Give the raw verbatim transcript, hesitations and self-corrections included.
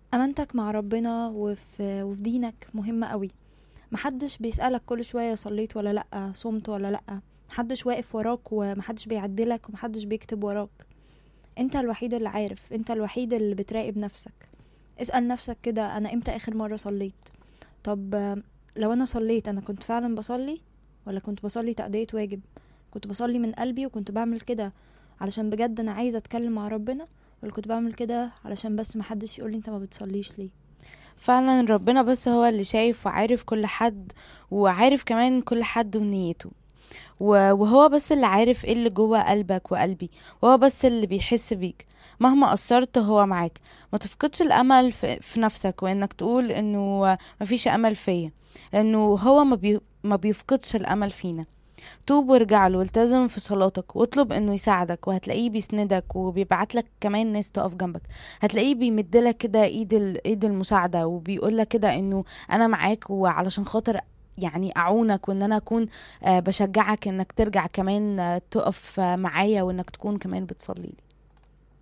امانتك مع ربنا وفي, وفي دينك مهمة قوي. محدش بيسألك كل شوية صليت ولا لأ، صمت ولا لأ. محدش واقف وراك ومحدش بيعدلك ومحدش بيكتب وراك. انت الوحيد اللي عارف، انت الوحيد اللي بتراقب نفسك. اسأل نفسك كده، انا امتى اخر مرة صليت؟ طب آه، لو انا صليت انا كنت فعلا بصلي ولا كنت بصلي تأدية واجب؟ كنت بصلي من قلبي وكنت بعمل كده علشان بجد انا عايزة اتكلم مع ربنا، ولا كنت بعمل كده علشان بس محدش يقولي انت ما بتصليش ليه؟ فعلا ربنا بس هو اللي شايف وعارف كل حد، وعارف كمان كل حد ونيته، و- وهو بس اللي عارف ايه اللي جوه قلبك وقلبي، وهو بس اللي بيحس بيك. مهما قصرت هو معاك. ما تفقدش الامل في, في نفسك، وانك تقول انه مفيش امل فيا، لانه هو ما, بي ما بيفقدش الامل فينا. توب وارجع له، والتزم في صلاتك، واطلب انه يساعدك، وهتلاقيه بيسندك وبيبعت لك كمان ناس تقف جنبك. هتلاقيه بيمدلك كده ايد ال- ايد المساعدة، وبيقول لك كده انه انا معاك، وعلشان خاطر يعني اعونك، وان انا اكون آه، بشجعك انك ترجع كمان آه، تقف آه، معايا، وانك تكون كمان بتصلي لي.